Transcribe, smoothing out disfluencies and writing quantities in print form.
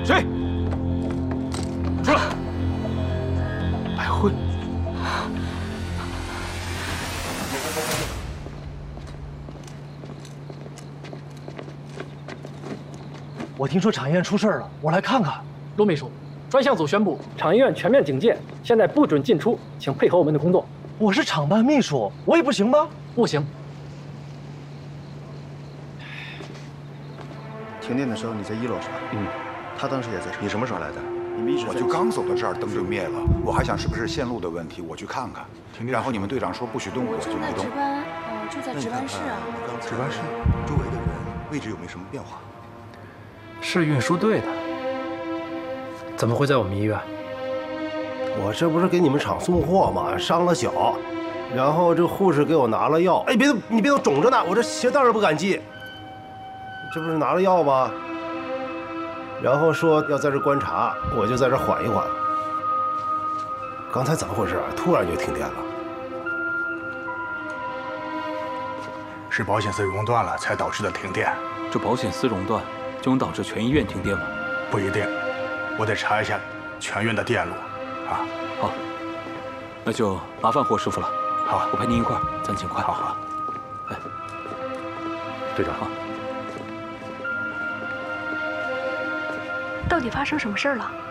谁？出来！白慧。 我听说产业院出事了，我来看看。 陆秘书，专项组宣布，产业院全面警戒，现在不准进出，请配合我们的工作。 我是厂办秘书，我也不行吗？ 不行。 停电的时候你在1楼是吧？ 嗯， 他当时也在。 你什么时候来的？ 你们一直在。 我就刚走到这儿，灯就灭了。我还想是不是线路的问题，我去看看。然后你们队长说不许动，我就没动。 值班，就在值班室啊。 值班室周围的人位置有没有什么变化？ 是运输队的，怎么会在我们医院？ 我这不是给你们厂送货吗？伤了脚，然后这护士给我拿了药。哎，你别动，肿着呢，我这鞋带都不敢系。这不是拿了药吗？然后说要在这观察，我就在这缓一缓。刚才怎么回事？突然就停电了。 是保险丝熔断了才导致的停电。 这保险丝熔断。 就能导致全医院停电吗？ 不一定，我得查一下全院的电路。啊， 好，那就麻烦霍师傅了。 好， 我陪您一块儿，咱尽快。 好。 哎， 队长， 到底发生什么事了？